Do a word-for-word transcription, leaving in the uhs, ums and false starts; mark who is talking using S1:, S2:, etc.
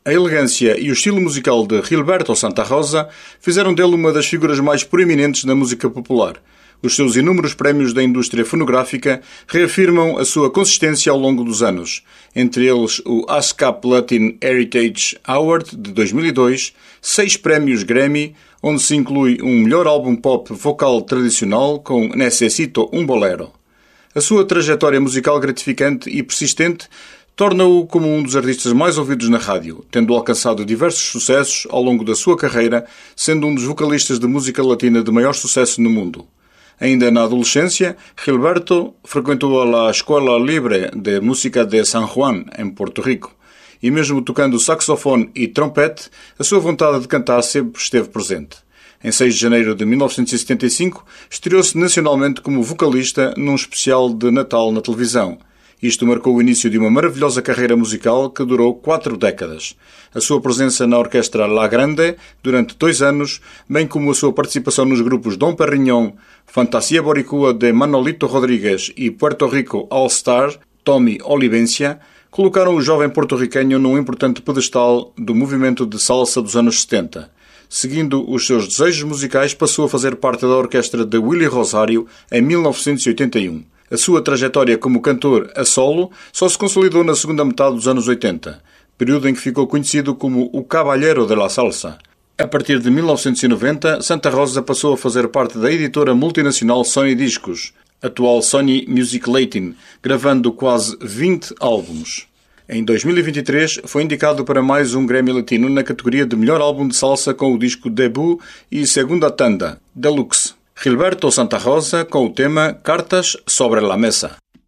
S1: A elegância e o estilo musical de Gilberto Santa Rosa fizeram dele uma das figuras mais proeminentes da música popular. Os seus inúmeros prémios da indústria fonográfica reafirmam a sua consistência ao longo dos anos, entre eles o ASCAP Latin Heritage Award de dois mil e dois, seis prémios Grammy, onde se inclui um melhor álbum pop vocal tradicional com Necesito un Bolero. A sua trajetória musical gratificante e persistente torna-o como um dos artistas mais ouvidos na rádio, tendo alcançado diversos sucessos ao longo da sua carreira, sendo um dos vocalistas de música latina de maior sucesso no mundo. Ainda na adolescência, Gilberto frequentou a Escola Libre de Música de San Juan, em Porto Rico, e mesmo tocando saxofone e trompete, a sua vontade de cantar sempre esteve presente. Em seis de janeiro de mil novecentos e setenta e cinco, estreou-se nacionalmente como vocalista num especial de Natal na televisão. Isto marcou o início de uma maravilhosa carreira musical que durou quatro décadas. A sua presença na orquestra La Grande durante dois anos, bem como a sua participação nos grupos Dom Perignon, Fantasia Boricua de Manolito Rodrigues e Puerto Rico All Star, Tommy Olivencia, colocaram o jovem porto-riquenho num importante pedestal do movimento de salsa dos anos setenta. Seguindo os seus desejos musicais, passou a fazer parte da orquestra de Willie Rosario em mil novecentos e oitenta e um. A sua trajetória como cantor a solo só se consolidou na segunda metade dos anos oitenta, período em que ficou conhecido como o Caballero de la Salsa. A partir de mil novecentos e noventa, Santa Rosa passou a fazer parte da editora multinacional Sony Discos, atual Sony Music Latin, gravando quase vinte álbuns. Em dois mil e vinte e três, foi indicado para mais um Grammy Latino na categoria de melhor álbum de salsa com o disco Debut e Segunda Tanda, Deluxe. Gilberto Santa Rosa com o tema Cartas sobre la Mesa.